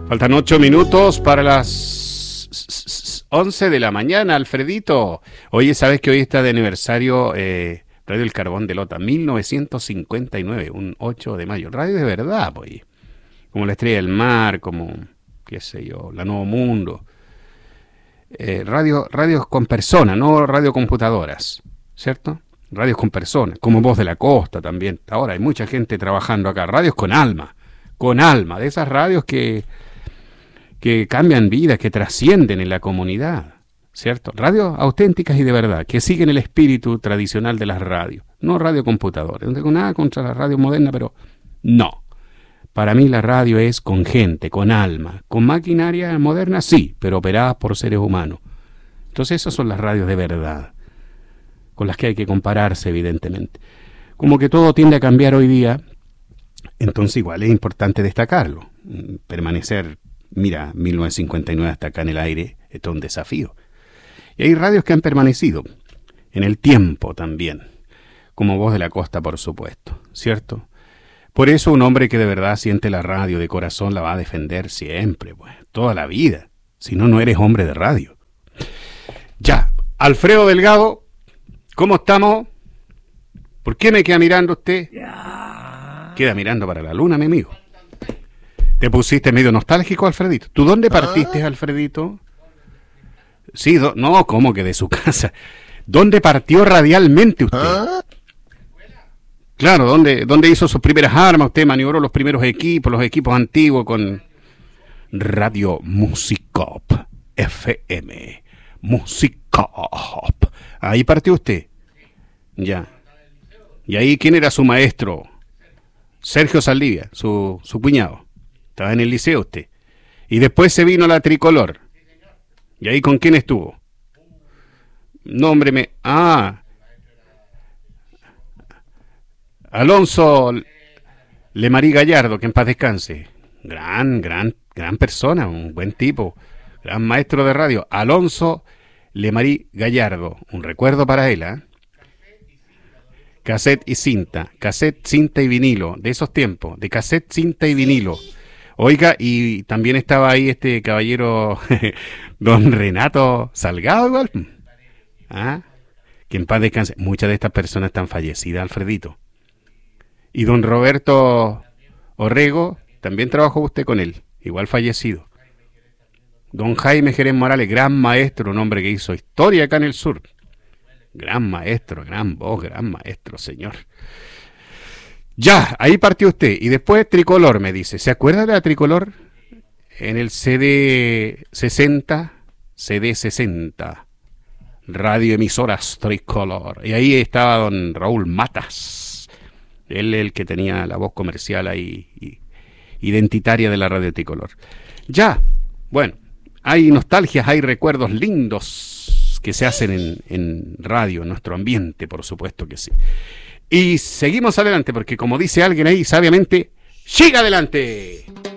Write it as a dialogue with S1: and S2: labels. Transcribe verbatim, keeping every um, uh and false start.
S1: Faltan ocho minutos para las once de la mañana, Alfredito. Oye, ¿sabes que hoy está de aniversario eh, Radio El Carbón de Lota? mil novecientos cincuenta y nueve, un ocho de mayo. Radio de verdad, pues. Como la Estrella del Mar, como, qué sé yo, La Nuevo Mundo. Eh, radio, radios con personas, no radiocomputadoras, ¿cierto? Radios con personas, como Voz de la Costa también. Ahora hay mucha gente trabajando acá. Radios con alma, con alma. De esas radios que... que cambian vidas, que trascienden en la comunidad, ¿cierto? Radios auténticas y de verdad, que siguen el espíritu tradicional de las radios, no radiocomputadores. No tengo nada contra la radio moderna, pero no. Para mí la radio es con gente, con alma, con maquinaria moderna, sí, pero operadas por seres humanos. Entonces esas son las radios de verdad, con las que hay que compararse, evidentemente. Como que todo tiende a cambiar hoy día, entonces igual es importante destacarlo, permanecer. Mira, mil novecientos cincuenta y nueve hasta acá en el aire, esto es un desafío. Y hay radios que han permanecido en el tiempo también, como Voz de la Costa, por supuesto, ¿cierto? Por eso un hombre que de verdad siente la radio de corazón la va a defender siempre, pues, toda la vida. Si no, no eres hombre de radio. Ya, Alfredo Delgado, ¿cómo estamos? ¿Por qué me queda mirando usted? Queda mirando para la luna, mi amigo. Te pusiste medio nostálgico, Alfredito. ¿Tú dónde partiste, ¿Ah? Alfredito? Sí, do... no, ¿cómo que de su casa? ¿Dónde partió radialmente usted? ¿Ah? Claro, ¿dónde, ¿dónde hizo sus primeras armas? Usted maniobró los primeros equipos, los equipos antiguos con Radio Musicop F M. Musicop. Ahí partió usted. Ya. ¿Y ahí quién era su maestro? Sergio Saldivia, su, su cuñado. Estaba en el liceo usted. Y después se vino la Tricolor. ¿Y ahí con quién estuvo? No, hombre, me... Ah. Alonso Lemarí Gallardo, que en paz descanse. Gran, gran, gran persona, un buen tipo. Gran maestro de radio. Alonso Lemarí Gallardo. Un recuerdo para él, ¿eh? Cassette y cinta. Cassette, cinta y vinilo. De esos tiempos. De cassette, cinta y vinilo. Oiga, y también estaba ahí este caballero, don Renato Salgado, igual. ¿Ah? Que en paz descanse. Muchas de estas personas están fallecidas, Alfredito. Y don Roberto Orrego, también trabajó usted con él, igual fallecido. Don Jaime Jerez Morales, gran maestro, un hombre que hizo historia acá en el sur. Gran maestro, gran voz, gran maestro, señor. Ya, ahí partió usted. Y después Tricolor, me dice. ¿Se acuerda de la Tricolor? En el C D sesenta, C D sesenta, radioemisoras Tricolor. Y ahí estaba don Raúl Matas. Él el que tenía la voz comercial ahí, y, identitaria de la radio Tricolor. Ya, bueno, hay nostalgias, hay recuerdos lindos que se hacen en, en radio, en nuestro ambiente, por supuesto que sí. Y seguimos adelante, porque como dice alguien ahí sabiamente, ¡siga adelante!